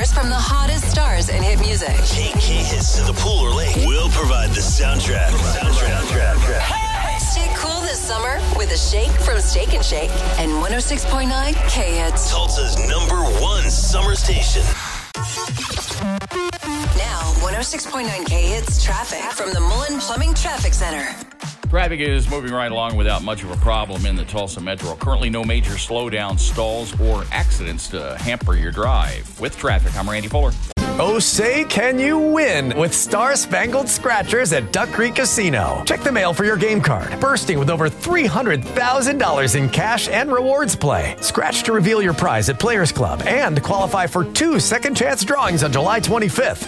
answers from the hottest stars in hit music. Key hits to the pool or lake. We'll provide the soundtrack. Stay cool this summer with a shake from Steak and Shake and 106.9 K-Hits. Tulsa's #1 summer station. Now, 106.9 K-Hits traffic from the Mullen Plumbing Traffic Center. Traffic is moving right along without much of a problem in the Tulsa Metro. Currently, no major slowdowns, stalls, or accidents to hamper your drive. With traffic, I'm Randy Fuller. Oh, say can you win with Star Spangled Scratchers at Duck Creek Casino. Check the mail for your game card, bursting with over $300,000 in cash and rewards play. Scratch to reveal your prize at Players Club and qualify for 2 second chance drawings on July 25th,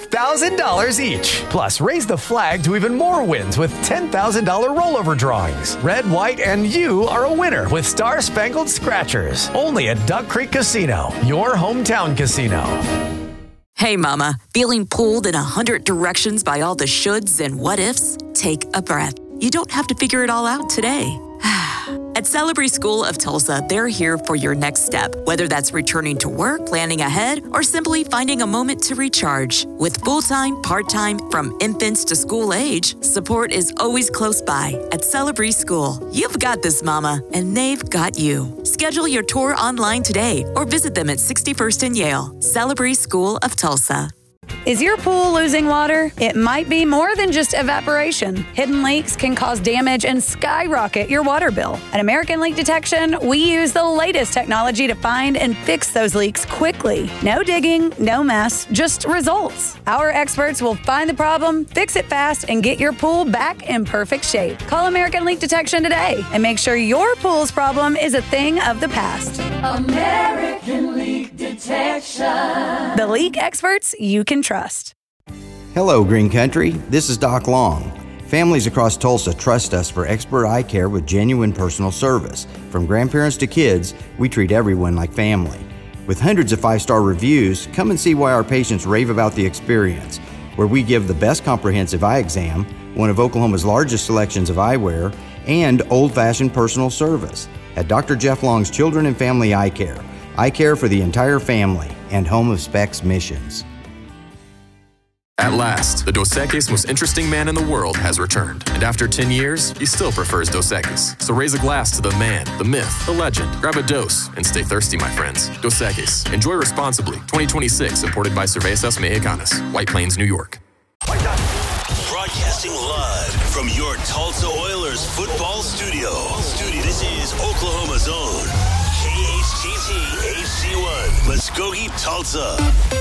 $5,000 each. Plus, raise the flag to even more wins with $10,000 rollover drawings. Red, white, and you are a winner with Star Spangled Scratchers. Only at Duck Creek Casino, your hometown casino. Hey, Mama, feeling pulled in 100 directions by all the shoulds and what ifs? Take a breath. You don't have to figure it all out today. At Celebrity School of Tulsa, they're here for your next step, whether that's returning to work, planning ahead, or simply finding a moment to recharge. With full-time, part-time, from infants to school age, support is always close by at Celebrity School. You've got this, Mama, and they've got you. Schedule your tour online today or visit them at 61st and Yale. Celebrity School of Tulsa. Is your pool losing water? It might be more than just evaporation. Hidden leaks can cause damage and skyrocket your water bill. At American Leak Detection, we use the latest technology to find and fix those leaks quickly. No digging, no mess, just results. Our experts will find the problem, fix it fast, and get your pool back in perfect shape. Call American Leak Detection today and make sure your pool's problem is a thing of the past. American Leak Detection. The leak experts you can trust. Hello, Green Country. This is Doc Long. Families across Tulsa trust us for expert eye care with genuine personal service. From grandparents to kids, we treat everyone like family. With hundreds of 5-star reviews, come and see why our patients rave about the experience, where we give the best comprehensive eye exam, one of Oklahoma's largest selections of eyewear, and old-fashioned personal service. At Dr. Jeff Long's Children and Family Eye Care for the entire family, and home of Specs Missions. At last, the Dos Equis most interesting man in the world has returned. And after 10 years, he still prefers Dos Equis. So raise a glass to the man, the myth, the legend. Grab a dose and stay thirsty, my friends. Dos Equis. Enjoy responsibly. 2026, imported by Cervezas Mexicanas. White Plains, New York. Broadcasting live from your Tulsa Oilers football studio. This is Oklahoma's own KHTT HD1, Muskogee, Tulsa.